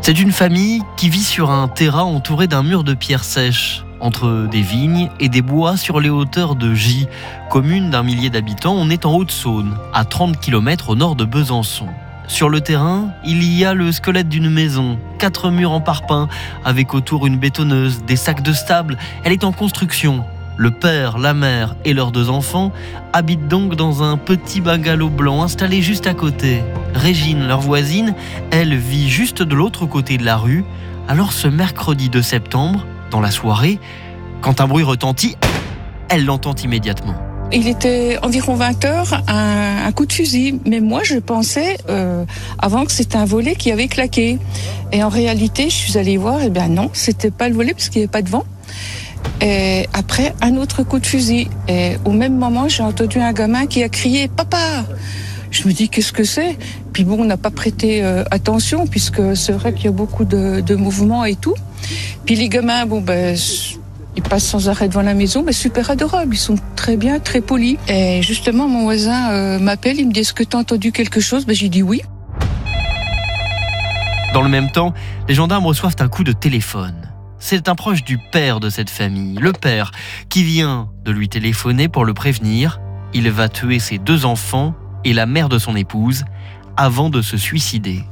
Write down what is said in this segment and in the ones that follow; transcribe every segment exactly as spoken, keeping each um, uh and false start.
C'est une famille qui vit sur un terrain entouré d'un mur de pierres sèches, entre des vignes et des bois sur les hauteurs de Gy, commune d'un millier d'habitants. On est en Haute-Saône, à trente kilomètres au nord de Besançon. Sur le terrain, il y a le squelette d'une maison, quatre murs en parpaing, avec autour une bétonneuse, des sacs de sable. Elle est en construction. Le père, la mère et leurs deux enfants habitent donc dans un petit bungalow blanc installé juste à côté. Régine, leur voisine, elle vit juste de l'autre côté de la rue. Alors ce mercredi de septembre, dans la soirée, quand un bruit retentit, elle l'entend immédiatement. Il était environ vingt heures, un, un coup de fusil. Mais moi, je pensais euh, avant que c'était un volet qui avait claqué. Et en réalité, je suis allée voir, et bien non, c'était pas le volet parce qu'il n'y avait pas de vent. Et après, un autre coup de fusil. Et au même moment, j'ai entendu un gamin qui a crié « Papa !» Je me dis « Qu'est-ce que c'est ?» Puis bon, on n'a pas prêté euh, attention puisque c'est vrai qu'il y a beaucoup de, de mouvements et tout. Puis les gamins, bon ben... ils passent sans arrêt devant la maison, mais super adorables. Ils sont très bien, très polis. Et justement, mon voisin euh, m'appelle, il me dit « Est-ce que tu as entendu quelque chose ?» Ben, j'ai dit oui. Dans le même temps, les gendarmes reçoivent un coup de téléphone. C'est un proche du père de cette famille, le père, qui vient de lui téléphoner pour le prévenir. Il va tuer ses deux enfants et la mère de son épouse avant de se suicider.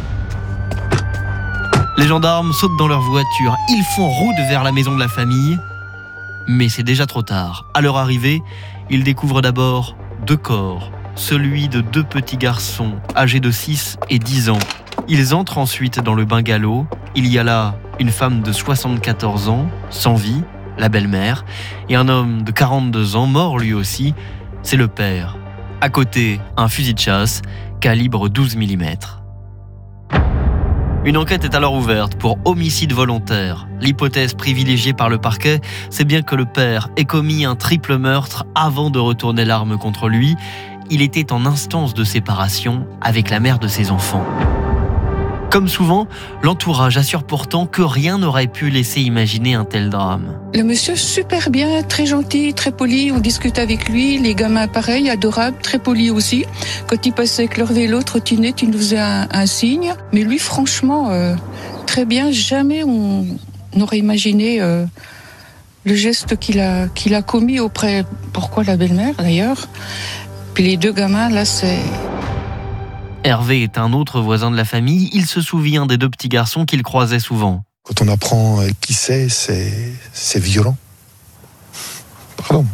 Les gendarmes sautent dans leur voiture, ils font route vers la maison de la famille, mais c'est déjà trop tard. À leur arrivée, ils découvrent d'abord deux corps, celui de deux petits garçons âgés de six et dix ans. Ils entrent ensuite dans le bungalow. Il y a là une femme de soixante-quatorze ans, sans vie, la belle-mère, et un homme de quarante-deux ans, mort lui aussi, c'est le père. À côté, un fusil de chasse, calibre douze millimètres. Une enquête est alors ouverte pour homicide volontaire. L'hypothèse privilégiée par le parquet, c'est bien que le père ait commis un triple meurtre avant de retourner l'arme contre lui. Il était en instance de séparation avec la mère de ses enfants. Comme souvent, l'entourage assure pourtant que rien n'aurait pu laisser imaginer un tel drame. Le monsieur, super bien, très gentil, très poli. On discute avec lui. Les gamins, pareil, adorables, très polis aussi. Quand ils passaient avec leur vélo, trottinette, ils nous faisaient un, un signe. Mais lui, franchement, euh, très bien. Jamais on n'aurait imaginé euh, le geste qu'il a, qu'il a commis auprès... Pourquoi la belle-mère, d'ailleurs? Puis les deux gamins, là, c'est... Hervé est un autre voisin de la famille. Il se souvient des deux petits garçons qu'il croisait souvent. Quand on apprend qui c'est, c'est, c'est violent. Pardon.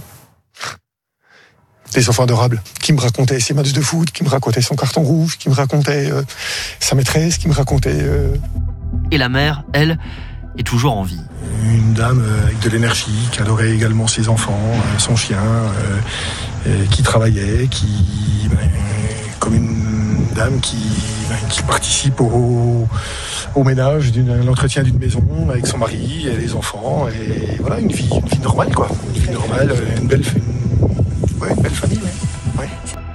Des enfants adorables, qui me racontaient ses matchs de foot, qui me racontaient son carton rouge, qui me racontaient euh, sa maîtresse, qui me racontait... Euh... Et la mère, elle, est toujours en vie. Une dame avec de l'énergie, qui adorait également ses enfants, son chien, euh, qui travaillait, qui... Ben, comme une dame qui, qui participe au, au ménage, d'une, l'entretien d'une maison avec son mari et les enfants. Et voilà, une vie, une vie normale, quoi. Une vie normale, une belle, une, ouais, une belle famille. Ouais.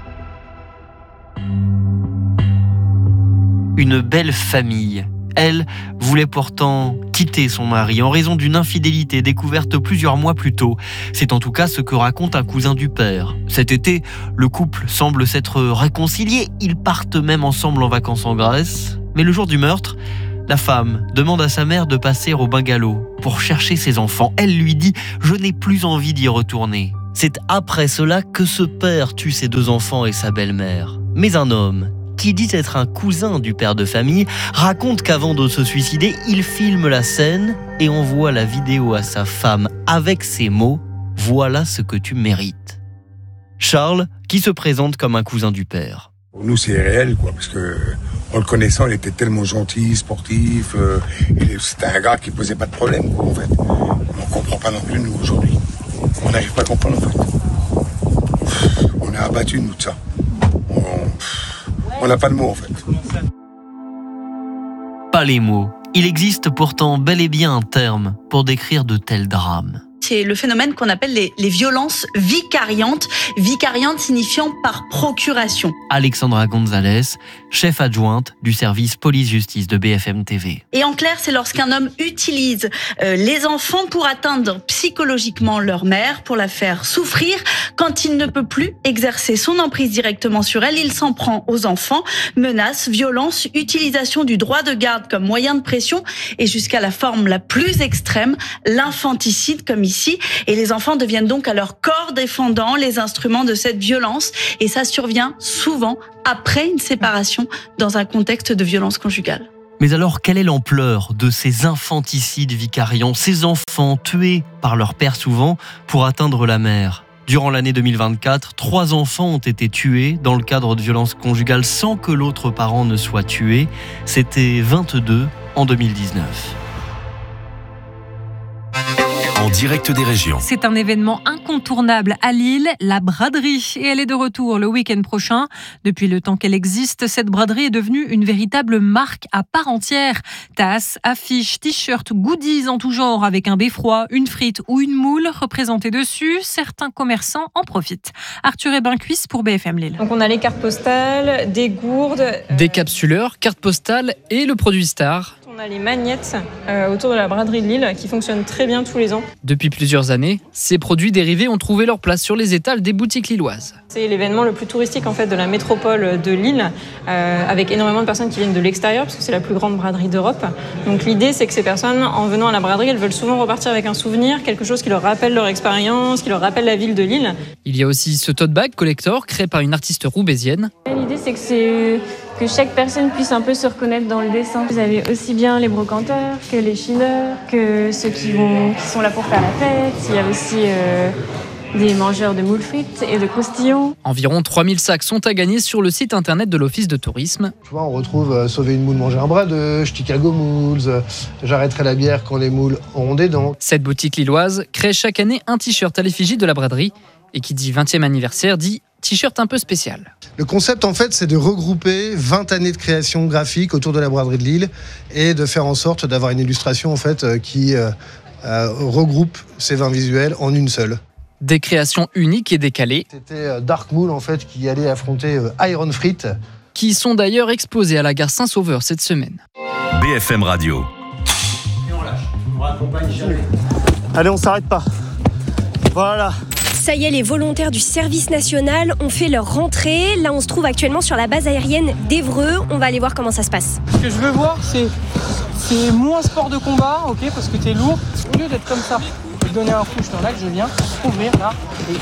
Une belle famille. Elle voulait pourtant quitter son mari en raison d'une infidélité découverte plusieurs mois plus tôt. C'est en tout cas ce que raconte un cousin du père. Cet été, le couple semble s'être réconcilié. Ils partent même ensemble en vacances en Grèce. Mais le jour du meurtre, la femme demande à sa mère de passer au bungalow pour chercher ses enfants. Elle lui dit « Je n'ai plus envie d'y retourner ». C'est après cela que ce père tue ses deux enfants et sa belle-mère. Mais un homme, qui dit être un cousin du père de famille, raconte qu'avant de se suicider, il filme la scène et envoie la vidéo à sa femme avec ces mots « Voilà ce que tu mérites ». Charles, qui se présente comme un cousin du père. Pour nous, c'est réel, quoi, parce que en le connaissant, il était tellement gentil, sportif, euh, et c'était un gars qui posait pas de problème, quoi, en fait. On comprend pas non plus, nous, aujourd'hui. On n'arrive pas à comprendre, en fait. On est abattus, nous, de ça. On... On n'a pas de mots, en fait. Pas les mots. Il existe pourtant bel et bien un terme pour décrire de tels drames. c'est le phénomène qu'on appelle les, les violences vicariantes. Vicariantes signifiant par procuration. Alexandra Gonzalez, chef adjointe du service police-justice de B F M T V. Et en clair, c'est lorsqu'un homme utilise euh, les enfants pour atteindre psychologiquement leur mère, pour la faire souffrir. Quand il ne peut plus exercer son emprise directement sur elle, il s'en prend aux enfants. Menaces, violences, utilisation du droit de garde comme moyen de pression et jusqu'à la forme la plus extrême, l'infanticide comme ici. Et les enfants deviennent donc à leur corps défendant les instruments de cette violence. Et ça survient souvent après une séparation dans un contexte de violence conjugale. Mais alors, quelle est l'ampleur de ces infanticides vicariants, ces enfants tués par leur père souvent pour atteindre la mère ? Durant l'année deux mille vingt-quatre, trois enfants ont été tués dans le cadre de violences conjugales sans que l'autre parent ne soit tué. C'était vingt-deux en deux mille dix-neuf. En direct des régions. C'est un événement incontournable à Lille, la braderie. Et elle est de retour le week-end prochain. Depuis le temps qu'elle existe, cette braderie est devenue une véritable marque à part entière. Tasses, affiches, t-shirts, goodies en tout genre avec un beffroi, une frite ou une moule représentée dessus. Certains commerçants en profitent. Arthur Ebincuisse pour B F M Lille. Donc on a les cartes postales, des gourdes, des capsuleurs, cartes postales et le produit star. On a les magnettes euh, autour de la braderie de Lille qui fonctionnent très bien tous les ans. Depuis plusieurs années, ces produits dérivés ont trouvé leur place sur les étals des boutiques lilloises. C'est l'événement le plus touristique en fait de la métropole de Lille, euh, avec énormément de personnes qui viennent de l'extérieur parce que c'est la plus grande braderie d'Europe. Donc l'idée c'est que ces personnes, en venant à la braderie, elles veulent souvent repartir avec un souvenir, quelque chose qui leur rappelle leur expérience, qui leur rappelle la ville de Lille. Il y a aussi ce tote bag collector créé par une artiste roubaisienne. L'idée c'est que c'est que chaque personne puisse un peu se reconnaître dans le dessin. Vous avez aussi bien les brocanteurs que les chineurs, que ceux qui, vont, qui sont là pour faire la fête. Il y a aussi euh, des mangeurs de moules frites et de croustillons. Environ trois mille sacs sont à gagner sur le site internet de l'Office de tourisme. Tu vois, on retrouve euh, sauver une moule, manger un bras de Chicago Moules, euh, j'arrêterai la bière quand les moules auront des dents. Cette boutique lilloise crée chaque année un t-shirt à l'effigie de la braderie. Et qui dit vingtième anniversaire dit t-shirt un peu spécial. Le concept, en fait, c'est de regrouper vingt années de création graphique autour de la braderie de Lille et de faire en sorte d'avoir une illustration en fait, qui euh, euh, regroupe ces vingt visuels en une seule. Des créations uniques et décalées. C'était euh, Dark Moule, en fait, qui allait affronter euh, Iron Frites. Qui sont d'ailleurs exposés à la gare Saint-Sauveur cette semaine. B F M Radio. Et on lâche, on raccompagne jamais. Allez, on s'arrête pas. Voilà. Ça y est, les volontaires du service national ont fait leur rentrée. Là, on se trouve actuellement sur la base aérienne d'Évreux. On va aller voir comment ça se passe. Ce que je veux voir, c'est, c'est moins sport de combat, ok, parce que t'es lourd. Au lieu d'être comme ça, je vais donner un coup, je t'en là que je viens ouvrir là.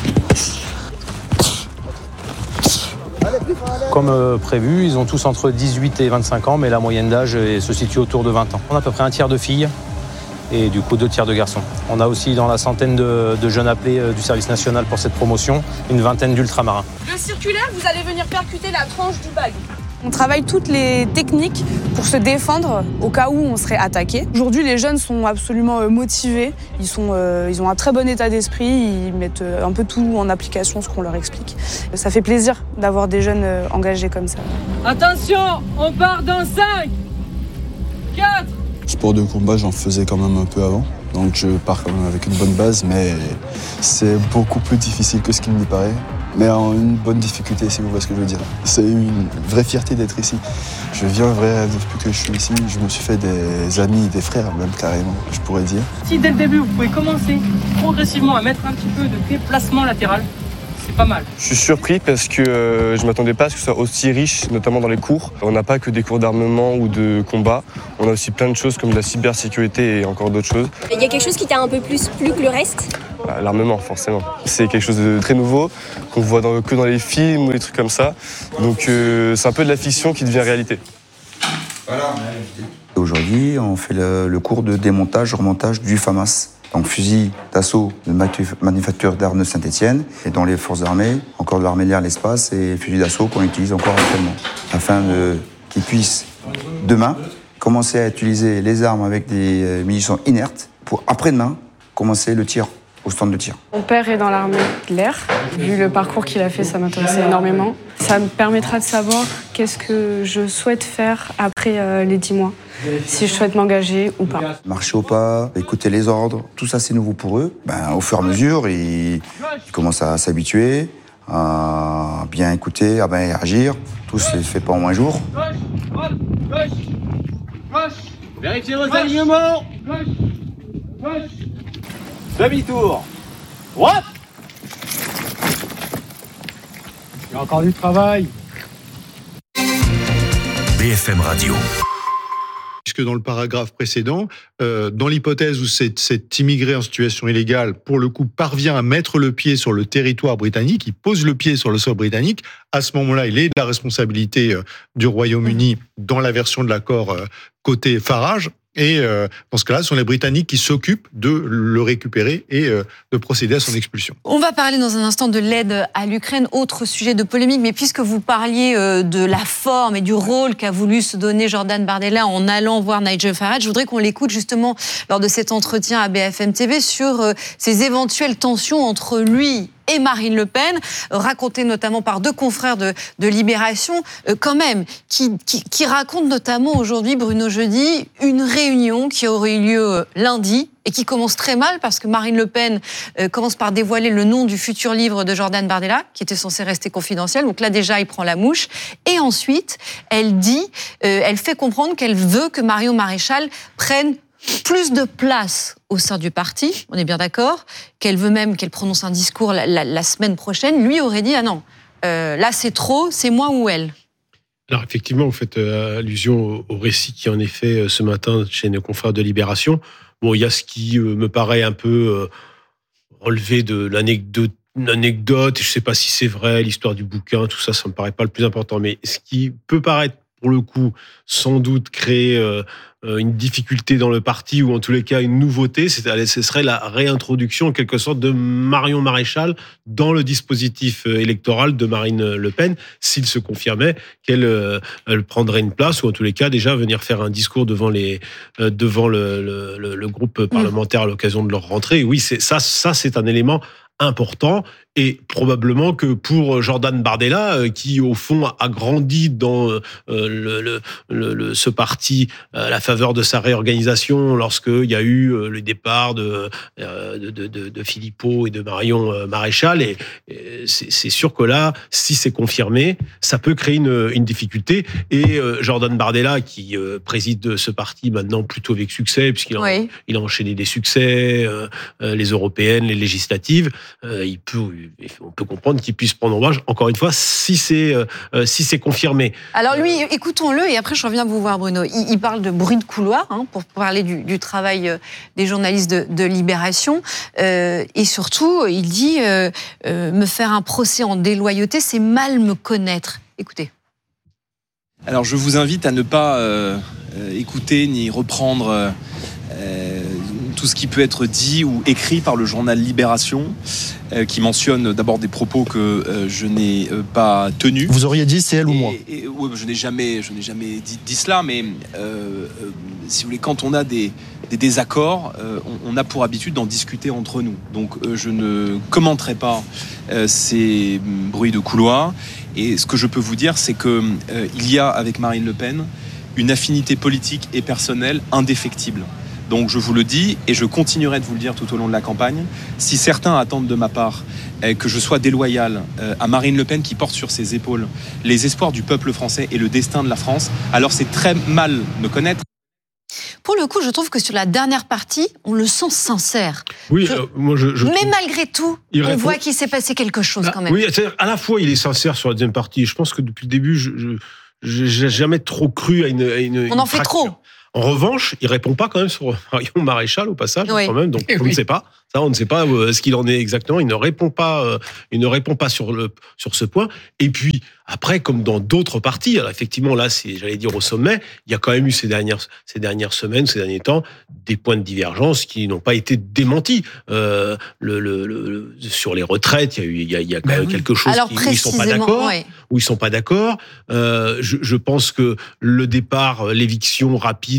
Et... Comme euh, prévu, ils ont tous entre dix-huit et vingt-cinq ans, mais la moyenne d'âge se situe autour de vingt ans. On a à peu près un tiers de filles. Et du coup deux tiers de garçons. On a aussi dans la centaine de, de jeunes appelés euh, du service national pour cette promotion, une vingtaine d'ultramarins. Le circulaire, vous allez venir percuter la tranche du bag. On travaille toutes les techniques pour se défendre au cas où on serait attaqué. Aujourd'hui, les jeunes sont absolument motivés, ils, sont, euh, ils ont un très bon état d'esprit, ils mettent un peu tout en application, ce qu'on leur explique. Ça fait plaisir d'avoir des jeunes engagés comme ça. Attention, on part dans cinq, quatre. Sport de combat, j'en faisais quand même un peu avant, donc je pars quand même avec une bonne base, mais c'est beaucoup plus difficile que ce qu'il n'y paraît, mais en une bonne difficulté, si vous voyez ce que je veux dire. C'est une vraie fierté d'être ici. Je viens vrai depuis que je suis ici, je me suis fait des amis, des frères même carrément, je pourrais dire. Si dès le début vous pouvez commencer progressivement à mettre un petit peu de déplacement latéral, c'est pas mal. Je suis surpris parce que euh, je ne m'attendais pas à ce que ce soit aussi riche, notamment dans les cours. On n'a pas que des cours d'armement ou de combat, on a aussi plein de choses comme de la cybersécurité et encore d'autres choses. Il y a quelque chose qui t'a un peu plus plu que le reste ? Bah, l'armement, forcément. C'est quelque chose de très nouveau, qu'on voit dans, que dans les films ou des trucs comme ça. Donc euh, c'est un peu de la fiction qui devient réalité. Voilà. Aujourd'hui, on fait le, le cours de démontage, remontage du FAMAS. Donc fusil d'assaut de manufacture d'armes de Saint-Étienne et dans les forces armées, encore de l'armée de l'air, l'espace et fusil d'assaut qu'on utilise encore actuellement. Afin de, qu'ils puissent demain commencer à utiliser les armes avec des munitions inertes pour après-demain commencer le tir au stand de tir. Mon père est dans l'armée de l'air. Vu le parcours qu'il a fait, ça m'intéressait énormément. Ça me permettra de savoir qu'est-ce que je souhaite faire après euh, les dix mois. Si je souhaite m'engager ou pas. Marcher au pas, écouter les ordres, tout ça c'est nouveau pour eux. Ben, au fur et à mesure, ils, ils commencent à s'habituer, à bien écouter, à bien réagir. Tout se fait pas en un jour. Vérifiez vos alignements. Demi-tour. Droite. Il y a encore du travail. B F M Radio. Puisque dans le paragraphe précédent, euh, dans l'hypothèse où cet, cet immigré en situation illégale, pour le coup, parvient à mettre le pied sur le territoire britannique, il pose le pied sur le sol britannique, à ce moment-là, il est de la responsabilité euh, du Royaume-Uni dans la version de l'accord euh, côté Farage. Et euh, dans ce cas-là, ce sont les Britanniques qui s'occupent de le récupérer et euh, de procéder à son expulsion. On va parler dans un instant de l'aide à l'Ukraine, autre sujet de polémique, mais puisque vous parliez euh, de la forme et du rôle qu'a voulu se donner Jordan Bardella en allant voir Nigel Farage, je voudrais qu'on l'écoute justement lors de cet entretien à B F M T V sur euh, ces éventuelles tensions entre lui et Marine Le Pen, raconté notamment par deux confrères de, de Libération, euh, quand même, qui, qui, qui racontent notamment aujourd'hui, Bruno Jeudi, une réunion qui aurait eu lieu euh, lundi et qui commence très mal parce que Marine Le Pen euh, commence par dévoiler le nom du futur livre de Jordan Bardella, qui était censé rester confidentiel. Donc là, déjà, il prend la mouche. Et ensuite, elle dit, euh, elle fait comprendre qu'elle veut que Marion Maréchal prenne plus de place au sein du parti, on est bien d'accord, qu'elle veut même qu'elle prononce un discours la, la, la semaine prochaine. Lui aurait dit, ah non, euh, là c'est trop, c'est moi ou elle. Alors effectivement, vous faites euh, allusion au, au récit qui en est fait euh, ce matin chez nos confrères de Libération. Bon, il y a ce qui euh, me paraît un peu euh, relevé de l'anecdote, une anecdote, je ne sais pas si c'est vrai, l'histoire du bouquin, tout ça, ça ne me paraît pas le plus important, mais ce qui peut paraître pour le coup, sans doute créer euh, une difficulté dans le parti, ou en tous les cas une nouveauté, c'est, ce serait la réintroduction en quelque sorte de Marion Maréchal dans le dispositif électoral de Marine Le Pen, s'il se confirmait qu'elle euh, elle prendrait une place, ou en tous les cas déjà venir faire un discours devant, les, euh, devant le, le, le groupe parlementaire à l'occasion de leur rentrée. Oui, c'est, ça, ça c'est un élément important, et probablement que pour Jordan Bardella, qui au fond a grandi dans le, le, le, le, ce parti à la faveur de sa réorganisation, lorsqu'il y a eu le départ de, de, de, de Philippot et de Marion Maréchal, et, et c'est, c'est sûr que là, si c'est confirmé, ça peut créer une, une difficulté, et Jordan Bardella, qui préside ce parti maintenant plutôt avec succès, puisqu'il a, oui. il a enchaîné des succès, les européennes, les législatives, il peut on peut comprendre qu'il puisse prendre en marge, encore une fois, si c'est, euh, si c'est confirmé. Alors lui, écoutons-le, et après je reviens vous voir, Bruno. Il, il parle de bruit de couloir, hein, pour parler du, du travail des journalistes de, de Libération, euh, et surtout, il dit euh, euh, me faire un procès en déloyauté, c'est mal me connaître. Écoutez. Alors je vous invite à ne pas euh, écouter ni reprendre euh, tout ce qui peut être dit ou écrit par le journal Libération, euh, qui mentionne d'abord des propos que euh, je n'ai euh, pas tenus. Vous auriez dit c'est elle ou moi? et, et, ouais, je n'ai jamais, je n'ai jamais dit, dit cela, mais euh, euh, si vous voulez, quand on a des, des désaccords, euh, on, on a pour habitude d'en discuter entre nous. Donc euh, je ne commenterai pas euh, ces bruits de couloir. Et ce que je peux vous dire, c'est que euh, il y a avec Marine Le Pen une affinité politique et personnelle indéfectible. Donc je vous le dis, et je continuerai de vous le dire tout au long de la campagne, si certains attendent de ma part eh, que je sois déloyal eh, à Marine Le Pen qui porte sur ses épaules les espoirs du peuple français et le destin de la France, alors c'est très mal me connaître. Pour le coup, je trouve que sur la dernière partie, on le sent sincère. Oui, je... euh, moi je, je Mais trouve... malgré tout, il on répond... voit qu'il s'est passé quelque chose ah, quand même. Oui, c'est-à-dire, à la fois il est sincère sur la deuxième partie. Je pense que depuis le début, je, je, j'ai jamais trop cru à une. À une on une en fait fracture. trop. En revanche, il répond pas quand même sur Marion Maréchal au passage, oui. quand même. Donc on oui. ne sait pas. Ça, on ne sait pas euh, ce qu'il en est exactement. Il ne répond pas. Euh, il ne répond pas sur le sur ce point. Et puis après, comme dans d'autres partis, alors effectivement là, c'est, j'allais dire au sommet, il y a quand même eu ces dernières ces dernières semaines, ces derniers temps, des points de divergence qui n'ont pas été démentis. Euh, le, le, le sur les retraites, il y a eu il y a, il y a quand ben même oui. quelque chose alors, qui, où ils sont pas d'accord. Ouais. Où ils sont pas d'accord. Euh, je, je pense que le départ, l'éviction rapide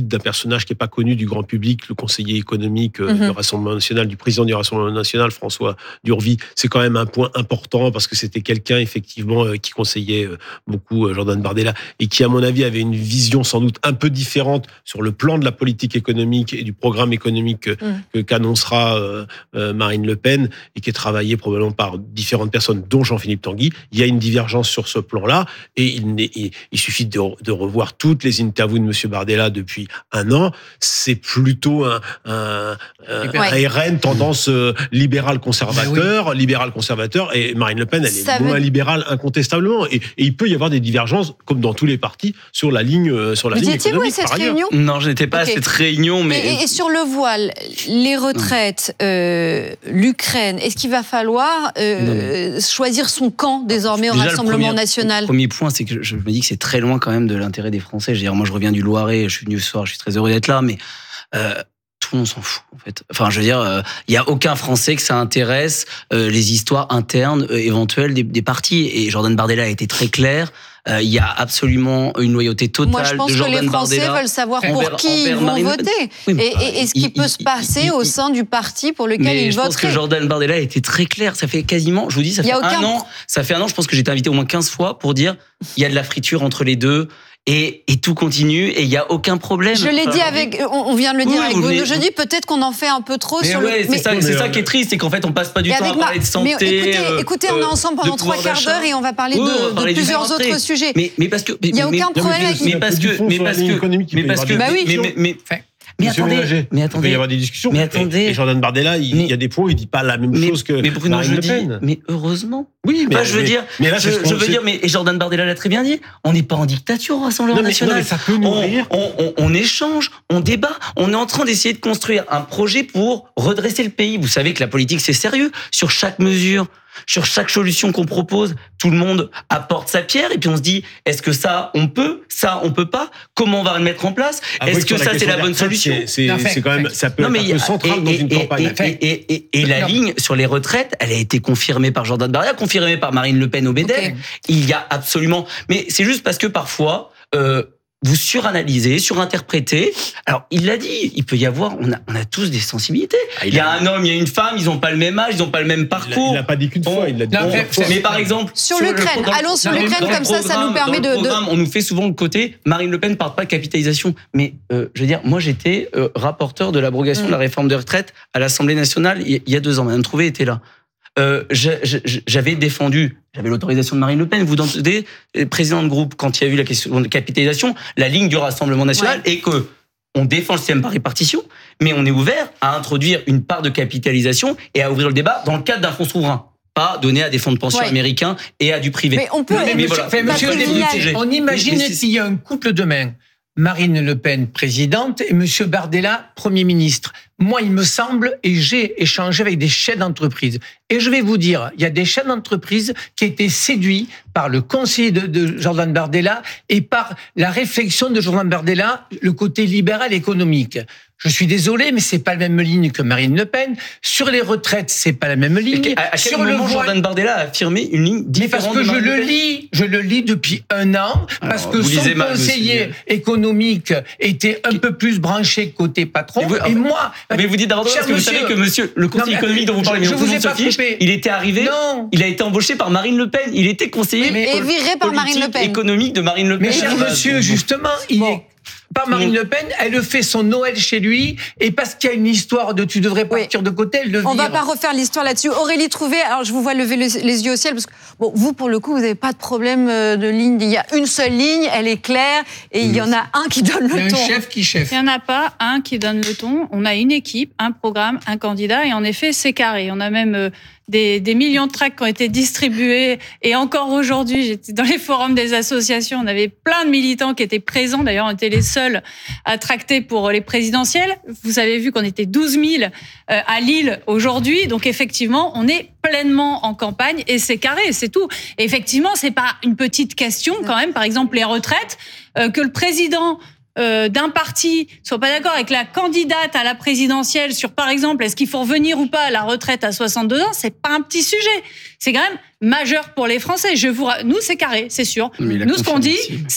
visite d'un personnage qui n'est pas connu du grand public, le conseiller économique euh, Mhm. du Rassemblement national, du président du Rassemblement national, François Durvy. C'est quand même un point important parce que c'était quelqu'un, effectivement, euh, qui conseillait euh, beaucoup euh, Jordan Bardella et qui, à mon avis, avait une vision sans doute un peu différente sur le plan de la politique économique et du programme économique euh, Mhm. que, qu'annoncera euh, euh, Marine Le Pen et qui est travaillé probablement par différentes personnes, dont Jean-Philippe Tanguy. Il y a une divergence sur ce plan-là et il, n'est- il, il suffit de, de revoir toutes les interviews de M. Bardella depuis un an. C'est plutôt un, un, un, Ouais. un R N tendance euh, libérale-conservateur, libérale-conservateur, et Marine Le Pen, elle est Ça veut- moins libérale incontestablement. Et, et il peut y avoir des divergences, comme dans tous les partis, sur la ligne, euh, sur la Vous ligne étiez-vous à économique, cette par ailleurs. réunion ? Non, je n'étais pas Ok. à cette réunion, mais... Et, et sur le voile, les retraites, euh, l'Ukraine, est-ce qu'il va falloir euh, choisir son camp désormais au Déjà, le Rassemblement premier- national ? Le premier point, c'est que je me dis que c'est très loin quand même de l'intérêt des Français. Je veux dire, moi, je reviens du Loiret, je suis venu ce soir, je suis très heureux d'être là, mais euh, tout le monde s'en fout, en fait. Enfin, je veux dire, il euh, n'y a aucun Français que ça intéresse euh, les histoires internes euh, éventuelles des, des partis. Et Jordan Bardella a été très clair. Il euh, y a absolument une loyauté totale Moi, je pense de que Jordan les Français Bardella veulet savoir pour envers- qui ils envers vont Marine Le Pen. voter. Oui, mais et, et- et ce qui il- peut il- se passer il- au il- sein du parti pour lequel Mais ils je pense que voteraient. Jordan Bardella a été très clair. Ça fait quasiment, je vous dis, ça Il y fait a aucun- un an. Ça fait un an, je pense que j'ai été invité au moins quinze fois pour dire il y a de la friture entre les deux et, et tout continue et il n'y a aucun problème. Je l'ai Enfin, dit avec, on on vient de le dire Oui, avec vous Bruno venez- Jeudi, peut-être qu'on en fait un peu trop Mais sur ouais, le. c'est ça, c'est ça qui est triste, c'est qu'en fait on passe pas du Et temps à avec ma- parler de santé. Mais écoutez, euh, écoutez, on est euh, ensemble de pendant trois pouvoir quarts d'achat. d'heure et on va parler Oui, de, on va de parler du plusieurs rentrée. autres sujets. Mais, mais parce que Il y a mais- aucun mais- problème avec- Mais parce que, mais parce que, mais parce que, Bah oui. Mais, mais, mais, mais, mais Monsieur attendez, Ménager, mais il peut y attendez, avoir des discussions. mais Et- attendez. Et Jordan Bardella, il, il y a des points où il dit pas la même mais, chose que mais Bruno Marine Le Jeudi, Pen. mais heureusement. Oui, mais, Enfin, je veux mais- dire, mais là, je, c'est ce qu'on je veux sait. dire, mais et Jordan Bardella l'a très bien dit, on n'est pas en dictature au Rassemblement Non, mais- national. non, mais ça peut on, nourrir. on, on, on échange, on débat, on est en train d'essayer de construire un projet pour redresser le pays. Vous savez que la politique, c'est sérieux. Sur chaque mesure, sur chaque solution qu'on propose, tout le monde apporte sa pierre et puis on se dit, est-ce que ça, on peut, ça, on peut pas, comment on va le mettre en place, Avouez est-ce que sur la ça, c'est question la des bonne retraites, solution? c'est- c'est- c'est quand même- ça peut être un il y peu a- central et- dans et- une et- campagne. Et, et, et, et la Non. ligne sur les retraites, elle a été confirmée par Jordan Bardella, confirmée par Marine Le Pen au B D E. Il y a absolument, mais c'est juste parce que parfois, euh, vous suranalysez, surinterprétez. Alors, il l'a dit, il peut y avoir, on a, on a tous des sensibilités. il y a un homme, il y a une femme, ils n'ont pas le même âge, ils n'ont pas le même parcours. Il n'a pas dit qu'une fois, il l'a dit. On- plusieurs fois. mais par exemple... Sur le l'Ukraine, programme- allons sur dans le- l'Ukraine, dans le comme ça, ça nous programme- permet dans de- le de- programme, on nous fait souvent le côté, Marine Le Pen ne parle pas de capitalisation. Mais, euh, je veux dire, moi, j'étais euh, rapporteur de l'abrogation Mm. de la réforme des retraites à l'Assemblée nationale il y- il y a deux ans. Madame Trouvé était là. Euh, je- je- j'avais défendu, j'avais l'autorisation de Marine Le Pen, vous entendez, président de groupe, quand il y a eu la question de capitalisation, la ligne du Rassemblement national est que on défend le système par répartition, mais on est ouvert à introduire une part de capitalisation et à ouvrir le débat dans le cadre d'un fonds souverain. Pas donné à des fonds de pension Ouais. américains et à du privé. Mais on peut- Mais, mais voilà. Enfin, monsieur le C'est député, le sujet. on imagine Mais- mais c'est- s'il y a un couple demain, Marine Le Pen présidente et monsieur Bardella Premier ministre. Moi, il me semble, et j'ai échangé avec des chefs d'entreprise, et je vais vous dire, il y a des chefs d'entreprise qui étaient séduits par le conseiller de, de Jordan Bardella et par la réflexion de Jordan Bardella, le côté libéral économique. Je suis désolé, mais c'est pas la même ligne que Marine Le Pen. Sur les retraites, c'est pas la même ligne. À, à quel Sur moment le voile, Jordan Bardella a affirmé une ligne mais parce différente que de je Marine le Le Pen lis, je le lis depuis un an, parce Alors, que vous son lisez mal, conseiller monsieur. économique était un peu plus branché côté patron. Et, vous, et moi, mais vous dites d'abord cher parce que vous monsieur- savez que monsieur, le conseiller Non, mais économique dont vous parlez, je, mais je tout vous le ai monde se pas fiche, coupé. il était arrivé, Non. il a été embauché par Marine Le Pen, il était conseiller Et pol- viré par Marine Le politique, Pen. économique de Marine Le Pen. Mais cher Ah bah, monsieur, donc- justement, il est pas Marine Le Pen, elle fait son Noël chez lui, et parce qu'il y a une histoire de tu devrais partir de côté, elle le vire. On va pas refaire l'histoire là-dessus. Aurélie Trouvé, alors je vous vois lever les, les yeux au ciel, parce que bon, vous, pour le coup, vous n'avez pas de problème euh, de ligne. Il y a une seule ligne, elle est claire, et il y en a un qui donne le Il y a un ton. chef qui chef. Il n'y en a pas un qui donne le ton. On a une équipe, un programme, un candidat, et en effet, c'est carré. On a même euh, des, des millions de tracts qui ont été distribués, et encore aujourd'hui, j'étais dans les forums des associations, on avait plein de militants qui étaient présents. D'ailleurs, on était les seuls à tracter pour les présidentielles. Vous avez vu qu'on était douze mille euh, à Lille aujourd'hui, donc effectivement, on est pleinement en campagne, et c'est carré, c'est tout. Et effectivement, c'est pas une petite question quand même. Par exemple, les retraites, euh, que le président Euh, d'un parti soit pas d'accord avec la candidate à la présidentielle sur, par exemple, est-ce qu'il faut revenir ou pas à la retraite à soixante-deux ans, c'est pas un petit sujet. C'est quand même majeur pour les Français. Je vous, ra- nous, c'est carré, c'est sûr. Mais il a Nous, ce qu'on confirmé dit, aussi. c'est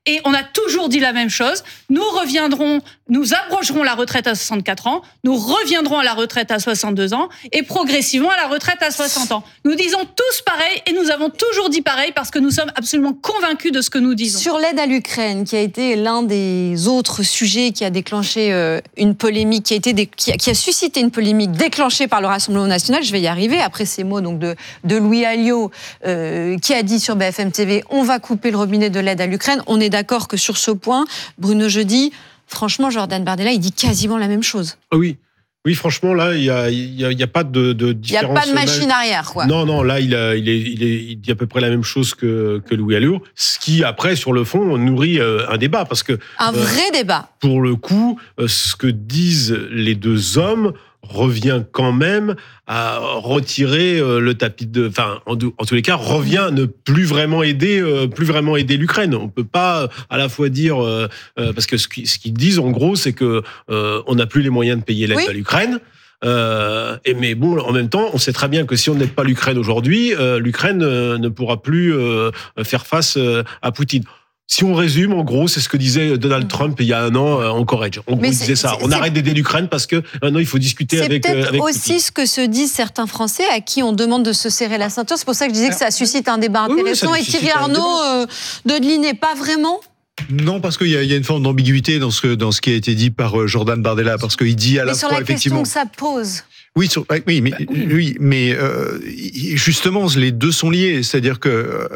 Et on a toujours dit la même chose. Nous reviendrons, nous abrogerons la retraite à soixante-quatre ans, nous reviendrons à la retraite à soixante-deux ans et progressivement à la retraite à soixante ans. Nous disons tous pareil et nous avons toujours dit pareil parce que nous sommes absolument convaincus de ce que nous disons. Sur l'aide à l'Ukraine, qui a été l'un des autres sujets qui a déclenché euh, une polémique, qui a, été dé... qui, a, qui a suscité une polémique déclenchée par le Rassemblement national, je vais y arriver, après ces mots donc, de, de Louis Alliot, euh, qui a dit sur B F M T V, on va couper le robinet de l'aide à l'Ukraine. On est d'accord que sur ce point, Bruno Jeudi, franchement, Jordan Bardella, il dit quasiment la même chose. Ah oui, oui, franchement, là, il n'y a, y a, y a pas de, de différence. Il n'y a pas de machine arrière, quoi. Non, non, là, il, a, il, est, il, est, il dit à peu près la même chose que, que Louis Alliot, ce qui, après, sur le fond, nourrit euh, un débat. Parce que, un vrai euh, débat. Pour le coup, euh, ce que disent les deux hommes revient quand même à retirer le tapis de, enfin, en, en tous les cas, revient à ne plus vraiment aider, euh, plus vraiment aider l'Ukraine. On peut pas à la fois dire, euh, euh, parce que ce qu'ils, ce qu'ils disent en gros, c'est que euh, on n'a plus les moyens de payer l'aide oui. à l'Ukraine. Euh, et mais bon, en même temps, on sait très bien que si on n'aide pas l'Ukraine aujourd'hui, euh, l'Ukraine euh, ne pourra plus euh, faire face euh, à Poutine. Si on résume, en gros, c'est ce que disait Donald Trump il y a un an euh, en Corée. En gros, il disait ça. On arrête d'aider l'Ukraine parce que maintenant il faut discuter c'est avec. C'est peut-être euh, avec aussi Poutine. Ce que se disent certains Français à qui on demande de se serrer la ceinture. C'est pour ça que je disais que ça suscite un débat intéressant. Oui, oui, et Thierry Arnaud euh, de Delis, pas vraiment. Non, parce qu'il y, y a une forme d'ambiguïté dans ce, que, dans ce qui a été dit par Jordan Bardella, parce qu'il dit à mais la fois effectivement. Mais sur la question que ça pose. Oui, sur, oui, mais, bah, oui. oui, mais euh, justement, les deux sont liés. C'est-à-dire que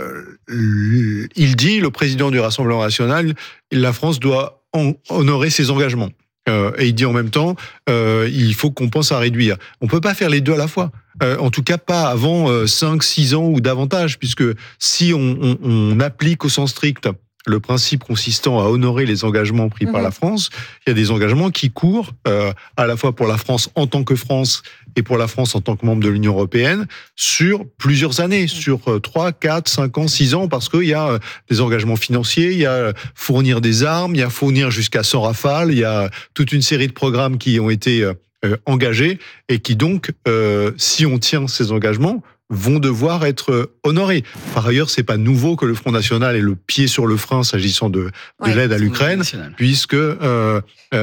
euh, il dit, le président du Rassemblement national, la France doit en, honorer ses engagements. Euh, et il dit en même temps, euh, il faut qu'on pense à réduire. On peut pas faire les deux à la fois. Euh, en tout cas, pas avant euh, cinq, six ans ou davantage, puisque si on, on, on applique au sens strict le principe consistant à honorer les engagements pris mmh. par la France, il y a des engagements qui courent euh, à la fois pour la France en tant que France et pour la France en tant que membre de l'Union européenne sur plusieurs années, mmh. sur trois, quatre, cinq ans, six ans, parce qu'il y a des engagements financiers, il y a fournir des armes, il y a fournir jusqu'à cent rafales, il y a toute une série de programmes qui ont été euh, engagés et qui donc, euh, si on tient ces engagements, vont devoir être honorés. Par ailleurs, c'est pas nouveau que le Front National ait le pied sur le frein s'agissant de, de ouais, l'aide à l'Ukraine, puisque euh,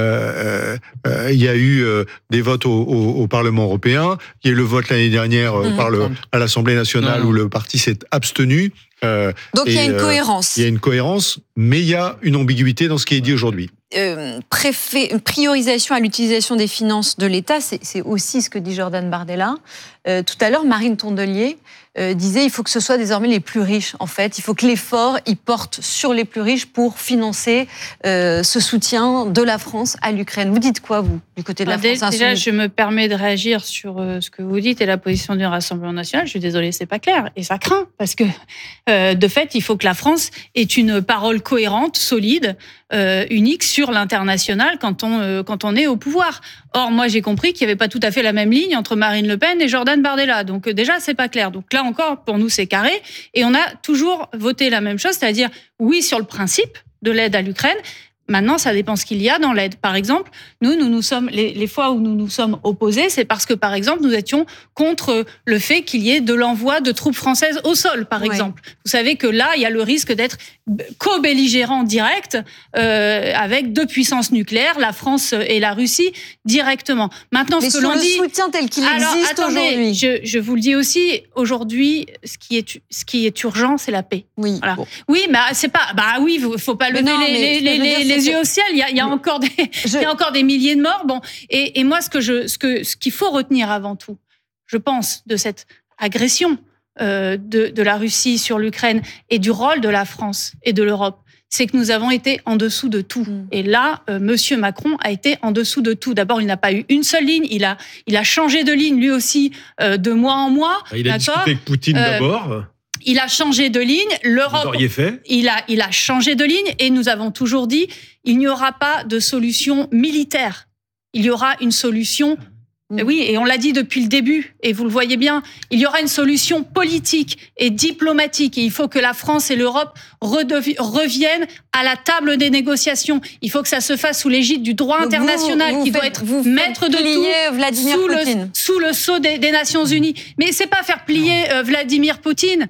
euh, euh, il y a eu euh, des votes au, au, au Parlement européen, il y a eu le vote l'année dernière euh, mmh. par le, à l'Assemblée nationale non, non. où le parti s'est abstenu. Euh, Donc il y a une euh, cohérence. Il y a une cohérence, mais il y a une ambiguïté dans ce qui est dit aujourd'hui. Euh, préfet, priorisation à l'utilisation des finances de l'État, c'est, c'est aussi ce que dit Jordan Bardella. Euh, tout à l'heure, Marine Tondelier euh, disait il faut que ce soit désormais les plus riches, en fait. Il faut que l'effort il porte sur les plus riches pour financer euh, ce soutien de la France à l'Ukraine. Vous dites quoi, vous, du côté de la Dé- France Déjà, insoumise ? je me permets de réagir sur euh, ce que vous dites et la position du Rassemblement national. Je suis désolée, c'est pas clair. Et ça craint, parce que, euh, de fait, il faut que la France ait une parole cohérente, solide, euh, unique sur l'international quand on, euh, quand on est au pouvoir. Or, moi, j'ai compris qu'il n'y avait pas tout à fait la même ligne entre Marine Le Pen et Jordan Bardella. Donc, euh, déjà, c'est pas clair. Donc là encore, pour nous, c'est carré. Et on a toujours voté la même chose, c'est-à-dire oui sur le principe de l'aide à l'Ukraine. Maintenant, ça dépend ce qu'il y a dans l'aide. Par exemple, nous, nous nous sommes les, les fois où nous nous sommes opposés, c'est parce que, par exemple, nous étions contre le fait qu'il y ait de l'envoi de troupes françaises au sol, par ouais. exemple. Vous savez que là, il y a le risque d'être co-belligérant direct euh, avec deux puissances nucléaires, la France et la Russie, directement. Maintenant, Mais ce que sur l'on le dit, soutien tel qu'il alors, existe attendez, aujourd'hui. Je, je vous le dis aussi, aujourd'hui, ce qui est ce qui est urgent, c'est la paix. Oui. Voilà. Bon. Oui, mais c'est pas. Bah oui, faut, faut pas lever non, les, les, les, les, les yeux au ciel. Il y a, il y a encore des, je... il y a encore des milliers de morts. Bon, et, et moi, ce que je, ce que, ce qu'il faut retenir avant tout, je pense, de cette agression euh, de, de la Russie sur l'Ukraine et du rôle de la France et de l'Europe, c'est que nous avons été en dessous de tout. Mmh. Et là, euh, Monsieur Macron a été en dessous de tout. D'abord, il n'a pas eu une seule ligne. Il a, il a changé de ligne lui aussi euh, de mois en mois. Il a discuté avec Poutine euh, d'abord. Il a changé de ligne. L'Europe. Vous auriez fait. Il a, il a changé de ligne et nous avons toujours dit il n'y aura pas de solution militaire. Il y aura une solution. Mmh. Oui, et on l'a dit depuis le début, et vous le voyez bien, il y aura une solution politique et diplomatique, et il faut que la France et l'Europe redevi- reviennent à la table des négociations. Il faut que ça se fasse sous l'égide du droit Donc international, vous, vous qui faites, doit être vous maître de tout, Vladimir sous, Poutine. le, sous le sceau des, des Nations Unies. Mais c'est pas faire plier euh, Vladimir Poutine.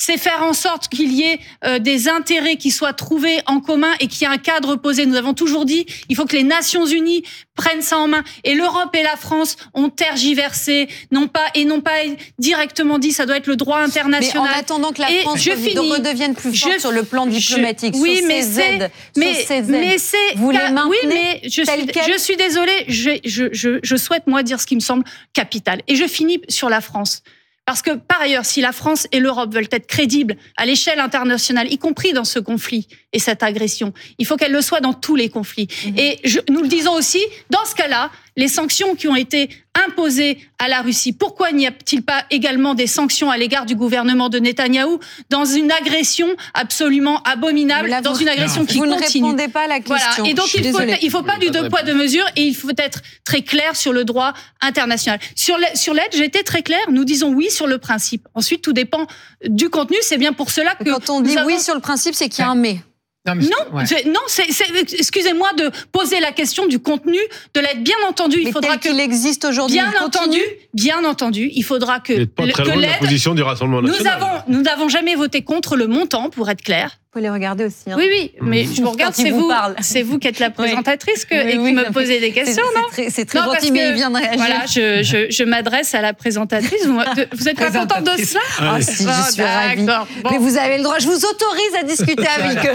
c'est faire en sorte qu'il y ait euh, des intérêts qui soient trouvés en commun et qu'il y ait un cadre posé. Nous avons toujours dit, il faut que les Nations Unies prennent ça en main. Et l'Europe et la France ont tergiversé, non pas et non pas directement dit, ça doit être le droit international. Mais en attendant que la et France je finis, finis, redevienne plus forte je, sur le plan diplomatique, je, oui, sur mais ces c'est, aides, mais, sur ces aides, mais c'est, vous les maintenez oui, mais je suis, je suis désolée, je, je, je, je souhaite moi dire ce qui me semble capital. Et je finis sur la France. Parce que, par ailleurs, si la France et l'Europe veulent être crédibles à l'échelle internationale, y compris dans ce conflit et cette agression, il faut qu'elles le soient dans tous les conflits. Mmh. Et je, nous le disons aussi, dans ce cas-là, les sanctions qui ont été imposées à la Russie, pourquoi n'y a-t-il pas également des sanctions à l'égard du gouvernement de Netanyahou dans une agression absolument abominable, là, dans une agression non. qui vous continue. Vous ne répondez pas à la question. Voilà. Et donc, il faut, il faut pas du deux poids, deux mesures et il faut être très clair sur le droit international. Sur l'aide, sur l'aide, j'ai été très claire. Nous disons oui sur le principe. Ensuite, tout dépend du contenu. C'est bien pour cela que... Quand on dit avons... oui sur le principe, c'est qu'il y a un mais. Non, mais non, ouais. c'est, non c'est, c'est, excusez-moi de poser la question du contenu de l'aide. Bien entendu, il mais faudra qu'il existe aujourd'hui. Bien entendu, bien entendu, il faudra que, le, pas très que loin l'aide. De la position du Rassemblement national. Nous avons, nous n'avons jamais voté contre le montant, pour être clair. Vous pouvez les regarder aussi. Hein. Oui, oui, mais je vous regarde, c'est vous, vous c'est vous qui êtes la présentatrice que, oui, et qui oui, me posez des questions, c'est, non C'est très, c'est très non, gentil, mais il vient de réagir. Voilà, je, je, je m'adresse à la présentatrice. Vous, vous êtes pas contente de cela? Ah, ah si, je suis ravie. Bon. Mais vous avez le droit, je vous autorise à discuter avec eux.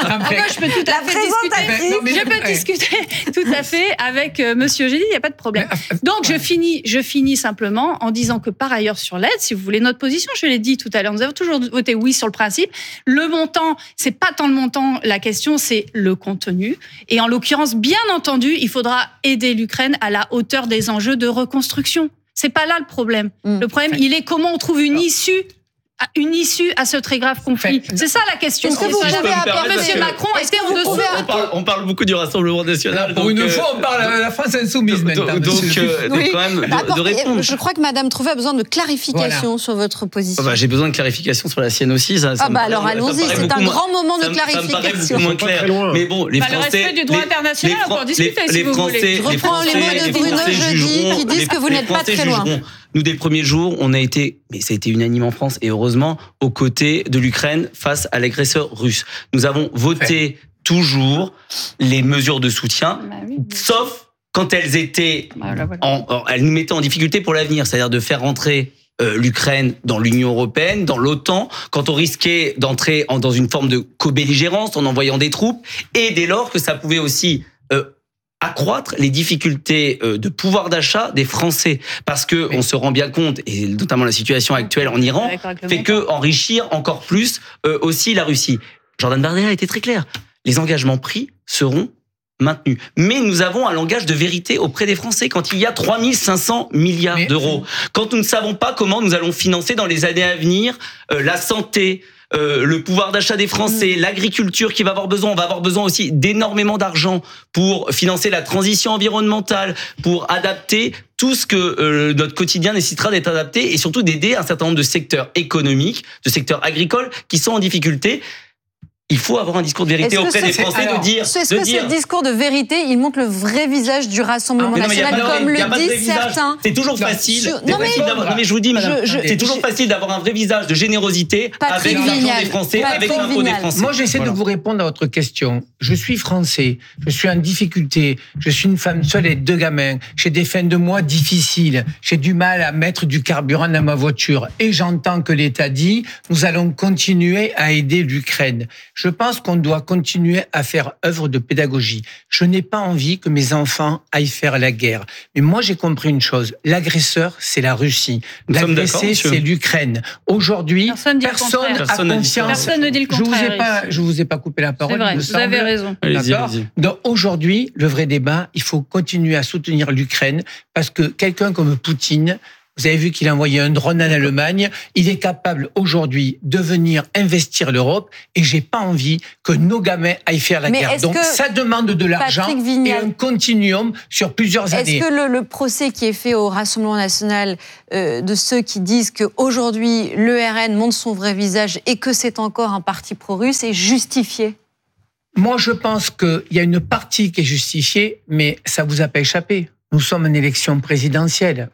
Je peux tout à fait discuter. Non, je peux discuter tout à fait avec euh, Monsieur Gély, il n'y a pas de problème. Donc je finis, je finis simplement en disant que par ailleurs sur l'aide, si vous voulez notre position, je l'ai dit tout à l'heure, nous avons toujours voté oui sur le principe. Le montant, c'est pas tant le montant, la question c'est le contenu. Et en l'occurrence, bien entendu, il faudra aider l'Ukraine à la hauteur des enjeux de reconstruction. C'est pas là le problème. Mmh. Le problème, il est comment on trouve une issue. Une issue à ce très grave conflit. C'est ça la question. Est-ce que vous pouvez apporter Monsieur Macron était en dessous. On parle, on parle beaucoup du Rassemblement national. Pour donc, une fois, on parle de la France insoumise maintenant. Donc, euh, donc oui. quand même, bah, de, de répondre. Je crois que Madame Trouvé a besoin de clarification voilà. sur votre position. Oh bah, j'ai besoin de clarification sur la sienne aussi. Ça, ça ah bah alors allons-y, c'est un grand moment de clarification. Ça me paraît beaucoup moins clair. Mais bon, les bah, Français, le respect du droit international, on peut en discuter si vous voulez. Je reprends les mots de Bruno Jeudi qui disent que vous n'êtes pas très loin. Nous, dès le premier jour, on a été, mais ça a été unanime en France, et heureusement, aux côtés de l'Ukraine face à l'agresseur russe. Nous avons voté toujours les mesures de soutien, bah oui, oui. sauf quand elles étaient, voilà, voilà. En, en, elles nous mettaient en difficulté pour l'avenir, c'est-à-dire de faire rentrer euh, l'Ukraine dans l'Union européenne, dans l'OTAN, quand on risquait d'entrer en, dans une forme de co-belligérance en envoyant des troupes, et dès lors que ça pouvait aussi euh, accroître les difficultés de pouvoir d'achat des Français, parce que oui. on se rend bien compte, et notamment la situation actuelle en Iran, fait que enrichir encore plus euh, aussi la Russie. Jordan Bardella a été très clair. Les engagements pris seront maintenus. Mais nous avons un langage de vérité auprès des Français quand il y a trois mille cinq cents milliards Mais... d'euros. Quand nous ne savons pas comment nous allons financer dans les années à venir euh, la santé, Euh, le pouvoir d'achat des Français, mmh. l'agriculture qui va avoir besoin. On va avoir besoin aussi d'énormément d'argent pour financer la transition environnementale, pour adapter tout ce que euh, notre quotidien nécessitera d'être adapté et surtout d'aider un certain nombre de secteurs économiques, de secteurs agricoles qui sont en difficulté. Il faut avoir un discours de vérité auprès des Français alors, de dire. Est-ce de que dire, ce discours de vérité, il montre le vrai visage du Rassemblement non, national, non, comme le disent certains? C'est toujours non, facile. Je, c'est non, facile mais, non mais je vous dis, madame, je, je, c'est toujours je, facile d'avoir un vrai visage de générosité Patrick avec l'argent des Français, Patrick avec l'impôt des Français. Moi, j'essaie voilà. de vous répondre à votre question. Je suis français, je suis en difficulté, je suis une femme seule et deux gamins, j'ai des fins de mois difficiles, j'ai du mal à mettre du carburant dans ma voiture. Et j'entends que l'État dit, nous allons continuer à aider l'Ukraine. Je pense qu'on doit continuer à faire œuvre de pédagogie. Je n'ai pas envie que mes enfants aillent faire la guerre. Mais moi, j'ai compris une chose. L'agresseur, c'est la Russie. L'agressé, c'est l'Ukraine. Aujourd'hui, personne n'a confiance. Personne ne dit le contraire. Je vous ai pas, je vous ai pas coupé la parole. C'est vrai, vous semble. Avez raison. Allez-y, allez-y. Donc aujourd'hui, le vrai débat, il faut continuer à soutenir l'Ukraine parce que quelqu'un comme Poutine, vous avez vu qu'il a envoyé un drone en Allemagne. Il est capable aujourd'hui de venir investir l'Europe et j'ai pas envie que nos gamins aillent faire la Mais guerre. Donc ça demande de l'argent et un continuum sur plusieurs années. Est-ce que le, le procès qui est fait au Rassemblement national euh, de ceux qui disent qu'aujourd'hui l'E R N montre son vrai visage et que c'est encore un parti pro-russe est justifié? Moi, je pense qu'il y a une partie qui est justifiée, mais ça vous a pas échappé. Nous sommes en élection présidentielle.